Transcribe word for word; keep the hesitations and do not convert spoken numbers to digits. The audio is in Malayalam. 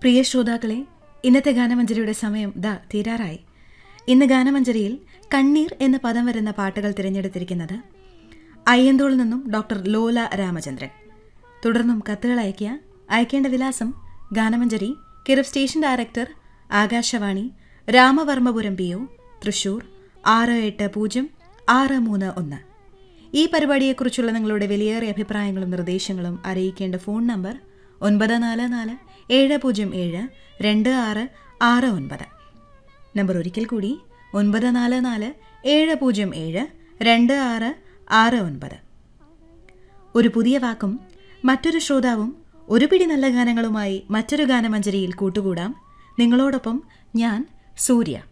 പ്രിയ ശ്രോതാക്കളെ, ഇന്നത്തെ ഗാനമഞ്ജരിയുടെ സമയം ദാ തീരാറായി. ഇന്ന് ഗാനമഞ്ജരിയിൽ കണ്ണീർ എന്ന പദം വരുന്ന പാട്ടുകൾ തിരഞ്ഞെടുത്തിരിക്കുന്നത് അയ്യന്തോളിൽ നിന്നും ഡോക്ടർ ലോല രാമചന്ദ്രൻ. തുടർന്നും കത്തുകൾ അയയ്ക്കുക. അയക്കേണ്ട വിലാസം ഗാനമഞ്ജരി, care of station director, Akashvani, Ramavarmapuram P O, Thrissur ആറ് എട്ട് പൂജ്യം ആറ് മൂന്ന് ഒന്ന്. ഈ പരിപാടിയെക്കുറിച്ചുള്ള നിങ്ങളുടെ വിലയേറിയ അഭിപ്രായങ്ങളും നിർദ്ദേശങ്ങളും അറിയിക്കേണ്ട ഫോൺ നമ്പർ ഒൻപത് നാല് നാല് ഏഴ് പൂജ്യം ഏഴ് രണ്ട് ആറ് ആറ് ഒൻപത്. നമ്പർ ഒരിക്കൽ കൂടി ഒൻപത് നാല് നാല് ഏഴ് പൂജ്യം ഏഴ് രണ്ട് ആറ് ആറ് ഒൻപത്. ഒരു പുതിയ വാക്കും മറ്റൊരു ശ്രോതാവും ഒരു പിടി നല്ല ഗാനങ്ങളുമായി മറ്റൊരു ഗാനമഞ്ജരിയിൽ കൂട്ടുകൂടാം. നിങ്ങളോടൊപ്പം ഞാൻ സൂര്യ.